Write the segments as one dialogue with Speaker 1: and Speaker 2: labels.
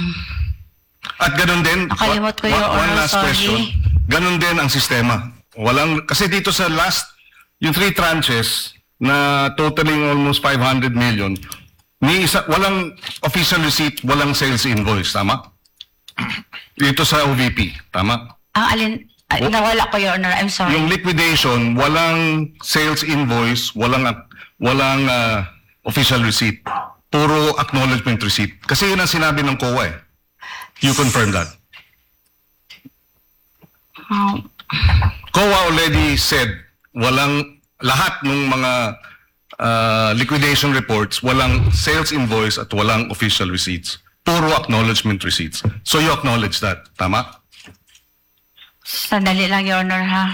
Speaker 1: At ganun din,
Speaker 2: Nakalimot ko, Your
Speaker 1: one
Speaker 2: Honor,
Speaker 1: last
Speaker 2: sorry.
Speaker 1: question. Ganun din ang sistema. Kasi dito sa last, yung 3 tranches na totaling almost 500 million, walang official receipt, walang sales invoice, tama? Dito sa OVP, tama?
Speaker 2: Nawala ko, Your Honor. I'm sorry.
Speaker 1: Yung liquidation, walang sales invoice, walang official receipt. Puro acknowledgement receipt. Kasi yun ang sinabi ng COA eh. You confirm that? COA already said lahat ng mga liquidation reports, walang sales invoice at walang official receipts. Puro acknowledgement receipts. So you acknowledge that, tama?
Speaker 2: Sandali lang, Your Honor, ha?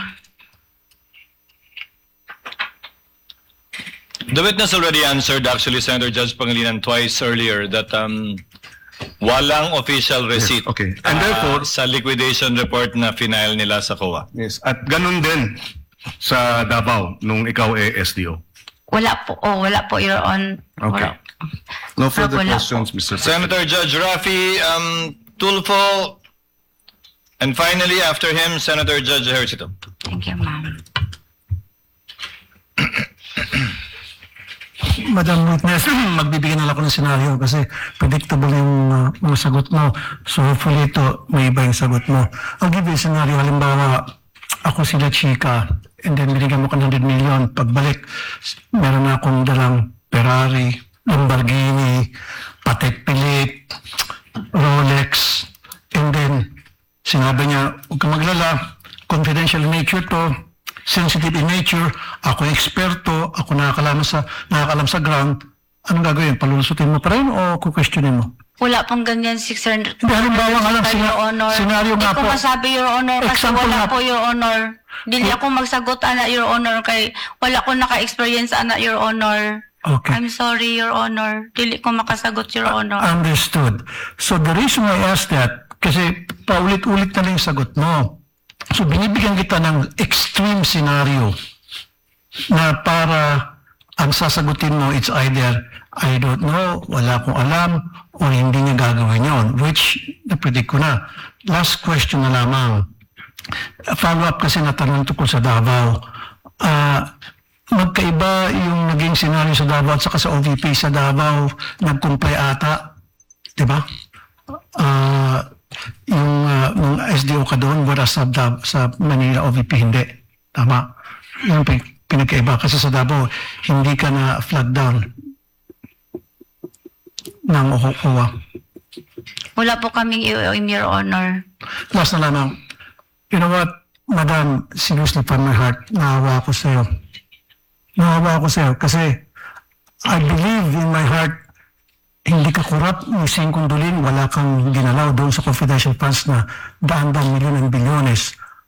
Speaker 3: The witness already answered, actually, Senator Judge Pangilinan twice earlier that walang official receipt.
Speaker 1: okay. And therefore,
Speaker 3: sa liquidation report na final nila sa COA.
Speaker 1: yes, at ganun din sa Davao nung ikaw SDO.
Speaker 2: Wala po, Your Honor.
Speaker 1: Okay. No further
Speaker 2: Wala
Speaker 1: questions, Mr.
Speaker 3: Senator Judge Rafi Tulfo, and finally, after him, Senator Judge Ejercito.
Speaker 2: Thank you, ma'am.
Speaker 4: Madam Witness, magbibigyan na lang ako ng senaryo kasi predictable yung mga sagot mo. So hopefully ito, may iba yung sagot mo. I'll give you a scenario. Halimbawa, ako sila Chika and then binigyan mo ka ng 100 million. Pagbalik, meron na akong dalang Ferrari, Lamborghini, Patek Philippe, Rolex, and then sinabi niya, huwag ka maglala, confidential in nature to, sensitive in nature, ako eksperto, ako nakakalam sa ground, anong gagawin? Palulusutin mo pa rin o kukwestiyonin mo?
Speaker 2: Wala pong ganyan, 600.
Speaker 4: Hindi, halimbawa nga lang,
Speaker 2: Your Honor.
Speaker 4: senaryo nga
Speaker 2: Hindi ko
Speaker 4: po.
Speaker 2: masabi, Your Honor, kasi
Speaker 4: Example
Speaker 2: wala
Speaker 4: nga
Speaker 2: po, Your Honor. Dili ako magsagot, Your Honor, kay wala ko naka-experience, Your Honor.
Speaker 4: Okay.
Speaker 2: I'm sorry, Your Honor. Dili ko makasagot, Your Honor.
Speaker 4: Understood. So the reason I asked that, kasi paulit-ulit na lang yung sagot mo. So binibigyan kita ng extreme scenario na para ang sasagutin mo, it's either I don't know, wala akong alam, o hindi niya gagawin yon, which na-predict ko na. Last question na lamang. Follow-up kasi natanong tungkol sa Davao. Magkaiba yung naging scenario sa Davao at saka sa OVP. Sa Davao, nag-comply ata, di ba? Yung SDO ka doon, whereas sa Manila OVP hindi. Tama. Yung pinagkaiba. Kasi sa Davao, hindi ka na flag down ng OWA.
Speaker 2: Wala po kaming in Your Honor.
Speaker 4: Last na lamang. You know what, Madam, seriously from my heart, nahawa ako sa'yo. Nahawa ako sa'yo kasi I believe in my heart hindi ka korap, isang kundulin, wala kang ginalaw doon sa confidential funds na daan-daan milyon and bilyones.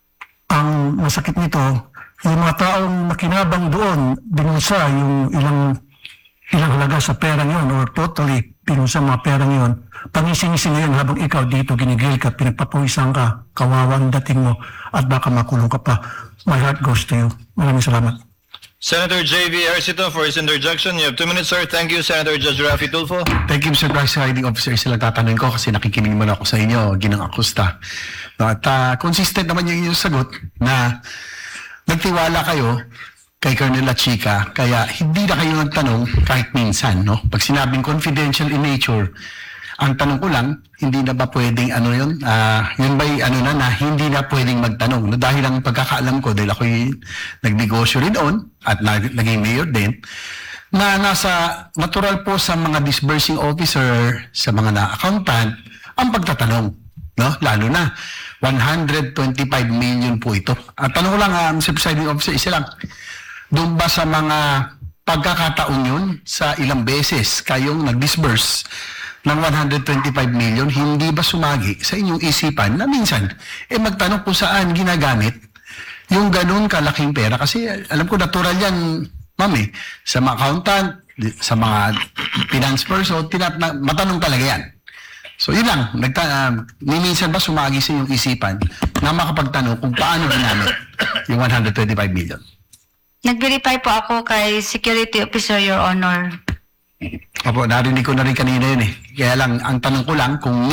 Speaker 4: Ang masakit nito, yung mga taong makinabang doon, binulsa yung ilang halaga sa perang yun or totally binulsa mga perang yun. Pangising-ising ngayon habang ikaw dito ginigil ka, pinagpapuwisan ka, kawawa ang dating mo at baka makulong ka pa. My heart goes to you. Maraming salamat.
Speaker 3: Senator J.V. Ejercito for his interjection. You have 2 minutes, sir. Thank you, Senator Judge Rafi Tulfo.
Speaker 5: Thank you, Mr. Presiding Officer. Sila tatanungin ko kasi nakikinig naman ako sa inyo, Ginang Acosta. At consistent naman yung inyong sagot na nagtiwala kayo kay Colonel Lachica, kaya hindi na kayo nagtanong kahit minsan, no? Pag sinabing confidential in nature, ang tanong ko lang, hindi na ba pwedeng yun ba'y na hindi na pwedeng magtanong? No? Dahil ang pagkakaalam ko, dahil ako'y nagnegosyo rin on at naging mayor din, na nasa natural po sa mga disbursing officer, sa mga na-accountant, ang pagtatanong. No? Lalo na, 125 million po ito. At tanong ko lang, Mr. Presiding Officer, isa lang, doon ba sa mga pagkakataon yun, sa ilang beses kayong nag-disburse ng 125 million, hindi ba sumagi sa inyong isipan na minsan, magtanong kung saan ginagamit yung ganun kalaking pera? Kasi alam ko natural yan, ma'am sa mga accountant, sa mga finance person, matanong talaga yan. So yun lang, minsan ba sumagi sa inyong isipan na makapagtanong kung paano ginamit yung 125 million?
Speaker 2: Nag-verify po ako kay Security Officer, Your Honor.
Speaker 5: Opo, narinig ko na rin kanina yun Kaya lang, ang tanong ko lang kung